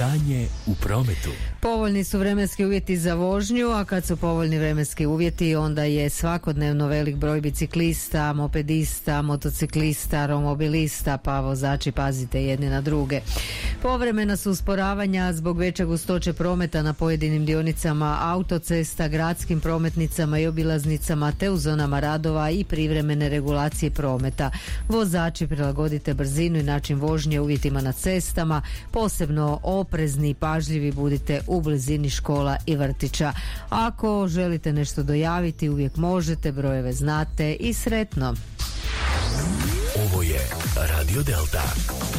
Stanje u prometu. Povoljni su vremenski uvjeti za vožnju, a kad su povoljni vremenski uvjeti onda je svakodnevno velik broj biciklista, mopedista, motociklista, romobilista, pa vozači pazite jedni na druge. Povremena su usporavanja zbog veće gustoće prometa na pojedinim dionicama autocesta, gradskim prometnicama i obilaznicama te u zonama radova i privremene regulacije prometa. Vozači, prilagodite brzinu i način vožnje uvjetima na cestama, posebno oprezni i pažljivi budite u blizini škola i vrtića. Ako želite nešto dojaviti, uvijek možete, brojeve znate i sretno. Ovo je Radio Delta.